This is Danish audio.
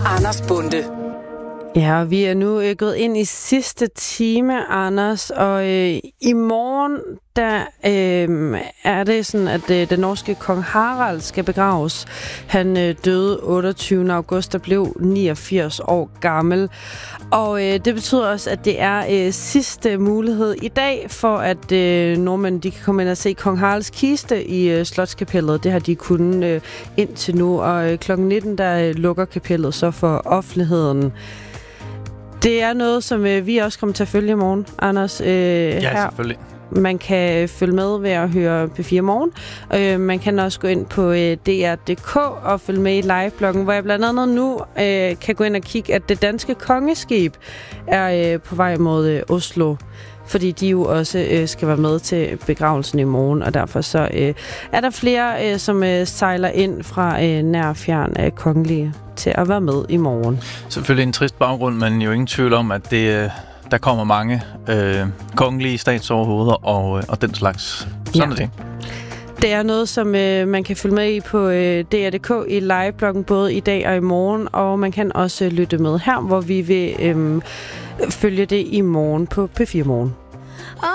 Anders Bonde. Ja, vi er nu gået ind i sidste time, Anders, og i morgen der er det sådan, at den norske kong Harald skal begraves. Han døde 28. august og blev 89 år gammel. Og det betyder også, at det er sidste mulighed i dag for, at nordmænd de kan komme ind og se kong Haralds kiste i Slotskapellet. Det har de kunnet indtil nu, og kl. 19 der lukker kapellet så for offentligheden. Det er noget, som vi også kommer til at følge i morgen, Anders. Ja, selvfølgelig. Man kan følge med ved at høre P4 Morgen. Man kan også gå ind på dr.dk og følge med i live-bloggen, hvor jeg blandt andet nu kan gå ind og kigge, at det danske kongeskib er på vej mod Oslo. Fordi de jo også skal være med til begravelsen i morgen, og derfor så er der flere, som sejler ind fra nær fjern af kongelige til at være med i morgen. Selvfølgelig en trist baggrund, men jo ingen tvivl om, at der kommer mange kongelige statsoverhoveder og den slags. Sådan er det. Det er noget, som man kan følge med i på DR.dk i live-bloggen både i dag og i morgen, og man kan også lytte med her, hvor vi vil følge det i morgen på P4 Morgen.